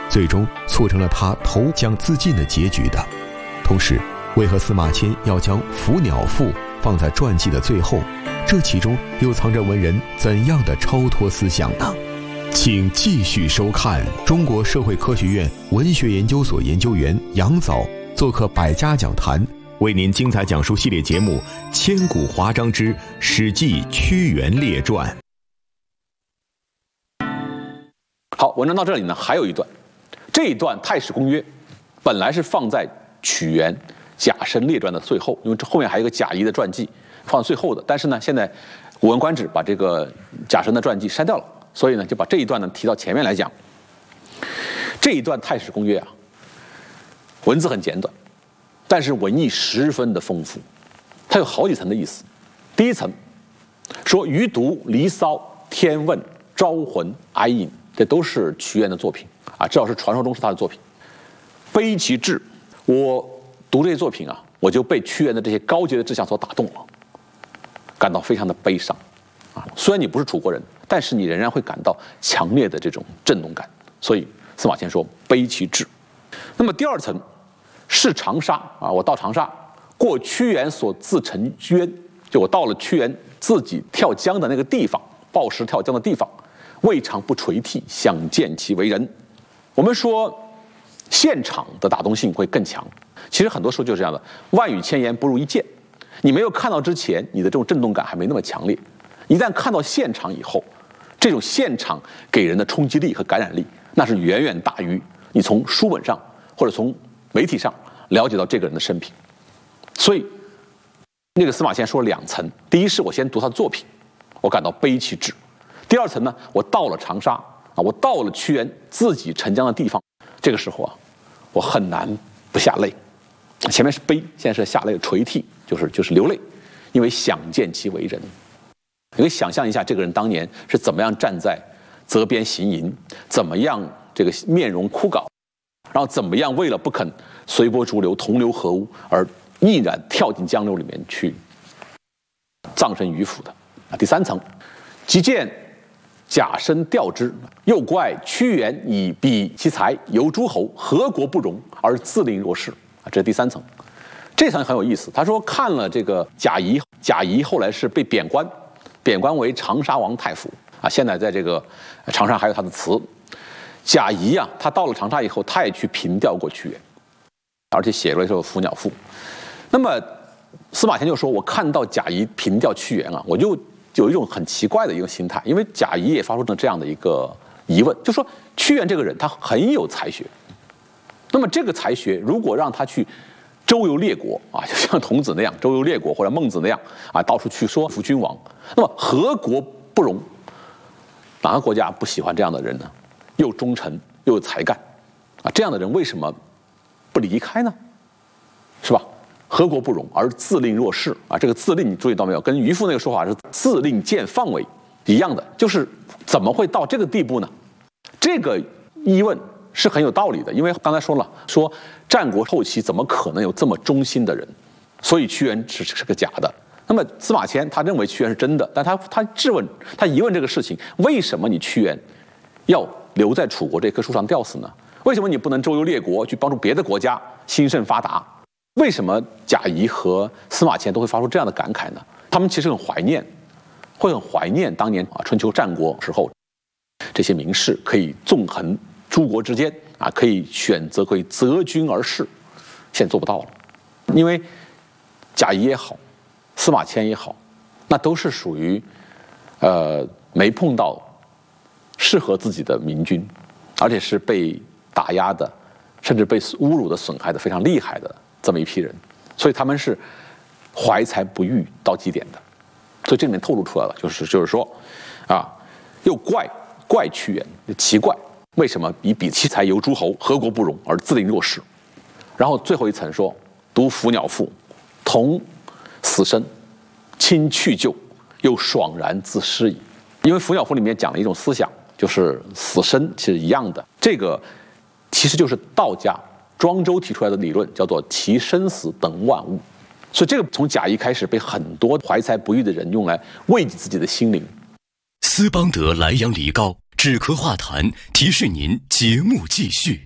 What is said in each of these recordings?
最终促成了他投江自尽的结局的。同时，为何司马迁要将《伏鸟赋》放在传记的最后？这其中又藏着文人怎样的超脱思想呢？请继续收看中国社会科学院文学研究所研究员杨藻做客百家讲坛，为您精彩讲述系列节目《千古华章之史记屈原列传》。 好，文章到这里呢，还有一段，这一段《太史公约》本来是放在屈原甲申列传的最后，因为这后面还有一个贾谊的传记放在最后的，但是呢，现在《古文观止》把这个甲申的传记删掉了，所以呢，就把这一段呢提到前面来讲。这一段《太史公约》啊，文字很简短，但是文意十分的丰富，它有好几层的意思。第一层说余毒、离骚、天问、招魂、哀隐，这都是屈原的作品啊，至少是传说中是他的作品。悲其志，我读这些作品啊，我就被屈原的这些高洁的志向所打动了，感到非常的悲伤啊。虽然你不是楚国人，但是你仍然会感到强烈的这种震动感。所以司马迁说悲其志。那么第二层是长沙啊，我到长沙，过屈原所自沉渊，就我到了屈原自己跳江的那个地方，抱石跳江的地方，未尝不垂涕，想见其为人。我们说现场的打动性会更强，其实很多时候就是这样的，万语千言不如一见。你没有看到之前，你的这种震动感还没那么强烈，一旦看到现场以后，这种现场给人的冲击力和感染力，那是远远大于你从书本上或者从媒体上了解到这个人的生平。所以那个司马迁说了两层，第一是我先读他的作品，我感到悲其志；第二层呢，我到了长沙啊，我到了屈原自己沉江的地方，这个时候啊，我很难不下泪。前面是悲，现在是下泪，垂涕，就是流泪，因为想见其为人。你可以想象一下，这个人当年是怎么样站在责边行吟，怎么样这个面容枯槁，然后怎么样为了不肯随波逐流、同流合污而毅然跳进江流里面去葬身鱼腹的啊。第三层，即见甲申调之，又怪屈原以比其才游诸侯，何国不容而自令若是啊。这是第三层，这层很有意思。他说看了这个贾谊，贾谊后来是被贬官为长沙王太傅啊，现在在这个长沙还有他的祠。贾谊啊，他到了长沙以后，他也去凭吊过屈原，而且写了一首《伏鸟赋》。那么司马迁就说，我看到贾谊凭吊屈原啊，我就有一种很奇怪的一个心态，因为贾谊也发出了这样的一个疑问，就说屈原这个人他很有才学，那么这个才学如果让他去周游列国啊，就像孔子那样周游列国，或者孟子那样啊，到处去说服君王，那么何国不容？哪个国家不喜欢这样的人呢？又忠诚又有才干啊，这样的人为什么不离开呢？是吧？何国不容而自令若是啊？这个自令你注意到没有？跟渔夫那个说法是自令见放为一样的，就是怎么会到这个地步呢？这个疑问是很有道理的，因为刚才说了，说战国后期怎么可能有这么忠心的人？所以屈原是个假的。那么司马迁他认为屈原是真的，但他质问，他疑问这个事情：为什么你屈原要留在楚国这棵树上吊死呢？为什么你不能周游列国，去帮助别的国家兴盛发达？为什么贾谊和司马迁都会发出这样的感慨呢？他们其实很怀念，会很怀念当年啊春秋战国时候这些名士可以纵横诸国之间啊，可以选择，可以择君而事，现在做不到了。因为贾谊也好，司马迁也好，那都是属于没碰到适合自己的明君，而且是被打压的，甚至被侮辱的、损害的非常厉害的这么一批人，所以他们是怀才不遇到极点的。所以这里面透露出来了，就是说啊，又怪屈原，奇怪为什么以比其才游诸侯，何国不容而自令若是？然后最后一层说，读《伏鸟赋》，同死生，亲去就，又爽然自失矣。因为《伏鸟赋》里面讲了一种思想，就是死生其实一样的，这个其实就是道家庄周提出来的理论，叫做其生死等万物。所以这个从贾谊开始被很多怀才不遇的人用来慰藉自己的心灵。 斯邦德莱阳梨膏止咳化痰提示您节目继续。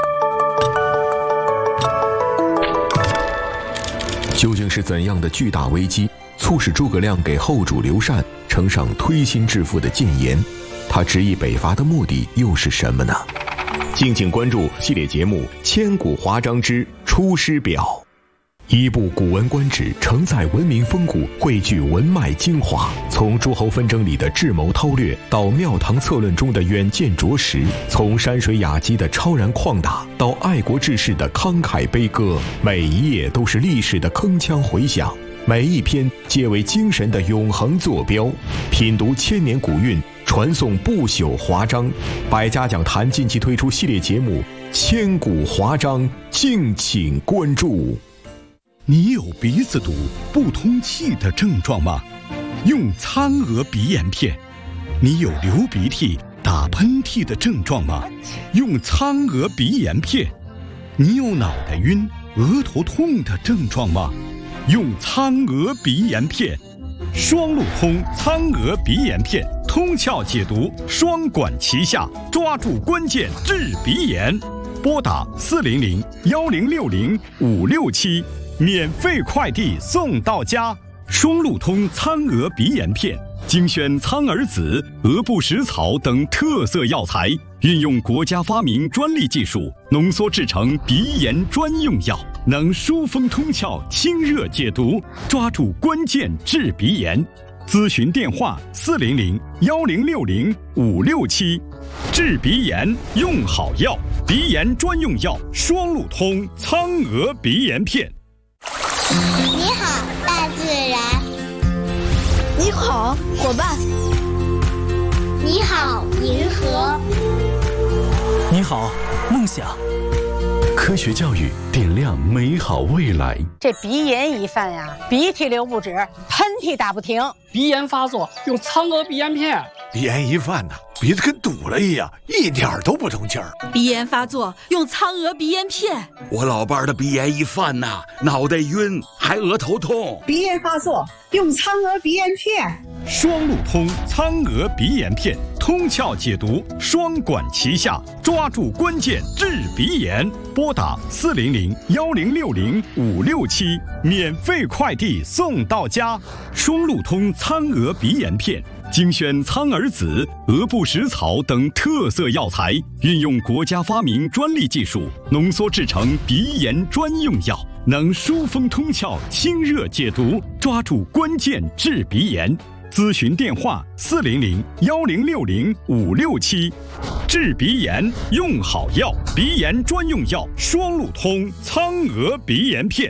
究竟是怎样的巨大危机，促使诸葛亮给后主刘禅呈上推心置腹的谏言？他执意北伐的目的又是什么呢？敬请关注系列节目《千古华章之出师表》。一部《古文观止》承载文明风骨，汇聚文脉精华，从诸侯纷争里的智谋韬略，到庙堂策论中的远见卓识，从山水雅集的超然旷达，到爱国志士的慷慨悲歌，每一页都是历史的铿锵回响，每一篇皆为精神的永恒坐标。品读千年古韵，传颂不朽华章。百家讲坛近期推出系列节目《千古华章》，敬请关注。 你有鼻子堵、不通气的症状吗？用苍娥鼻炎片。你有流鼻涕、打喷嚏的症状吗？用苍娥鼻炎片。你有脑袋晕、额头痛的症状吗？用苍娥鼻炎片。双路通苍娥鼻炎片，通窍解毒，双管齐下，抓住关键治鼻炎。拨打400-1060-567。免费快递送到家，双路通苍娥鼻炎片，精选苍耳子、鹅不食草等特色药材，运用国家发明专利技术，浓缩制成鼻炎专用药，能疏风通窍、清热解毒，抓住关键治鼻炎。咨询电话400-1060-567。治鼻炎用好药，鼻炎专用药双路通苍娥鼻炎片。 你好，大自然。 你好，伙伴。 你好，银河。 你好，梦想。 科学教育点亮美好未来。 这鼻炎一犯呀，鼻涕流不止，喷嚏打不停。 鼻炎发作用苍娥鼻炎片。 鼻炎一犯呐，鼻子跟堵了一样，一点都不通气儿。 鼻炎发作用苍娥鼻炎片。 我老伴儿的鼻炎一犯呐，脑袋晕，还额头痛。 鼻炎发作用苍娥鼻炎片。 双路通苍娥鼻炎片，通窍解毒，双管齐下，抓住关键治鼻炎。拨打400-1060-567，免费快递送到家。双路通苍娥鼻炎片，精选苍耳子、鹅不食草等特色药材，运用国家发明专利技术，浓缩制成鼻炎专用药，能疏风通窍、清热解毒，抓住关键治鼻炎。咨询电话400-1060-567。治鼻炎用好药，鼻炎专用药双路通苍娥鼻炎片。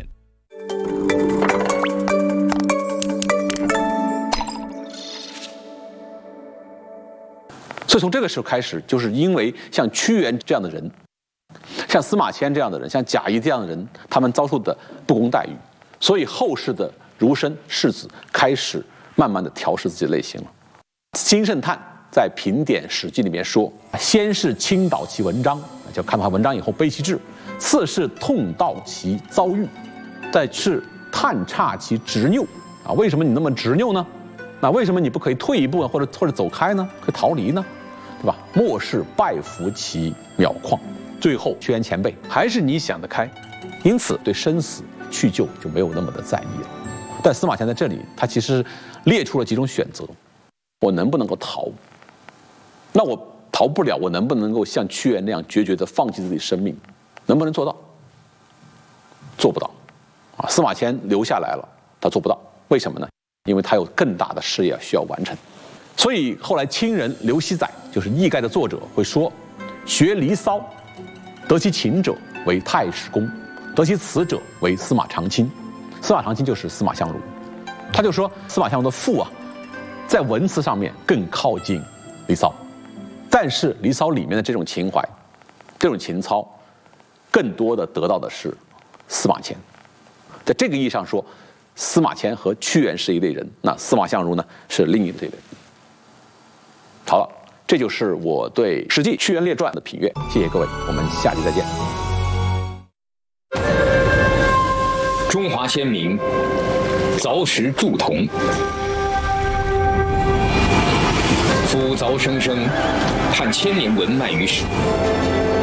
所以从这个时候开始，就是因为像屈原这样的人，像司马迁这样的人，像贾谊这样的人，他们遭受的不公待遇，所以后世的儒生士子开始慢慢的调试自己的类型了。金圣叹在评点《史记》里面说：“先是倾倒其文章，就看完文章以后悲其志；次是痛悼其遭遇，再是叹差其执拗。啊，为什么你那么执拗呢？那为什么你不可以退一步呢，或者走开呢？可以逃离呢？对吧？末世拜服其渺旷。最后，屈原前辈还是你想得开，因此对生死去就没有那么的在意了。但司马迁在这里，他其实列出了几种选择：我能不能够逃？那我逃不了，我能不能够像屈原那样决绝地放弃自己生命？能不能做到？做不到。啊，司马迁留下来了，他做不到。为什么呢？因为他有更大的事业需要完成。所以后来清人刘熙载，就是《易概》的作者，会说：学离骚，得其勤者为太史公，得其辞者为司马长卿。司马长卿就是司马相如，他就说司马相如的赋啊，在文辞上面更靠近《离骚》，但是《离骚》里面的这种情怀、这种情操，更多的得到的是司马迁。在这个意义上说，司马迁和屈原是一类人，那司马相如呢是另一类人。好了，这就是我对《史记·屈原列传》的品阅，谢谢各位，我们下期再见。 中华先民凿石铸铜， 夫凿生生，看千年文脉于史。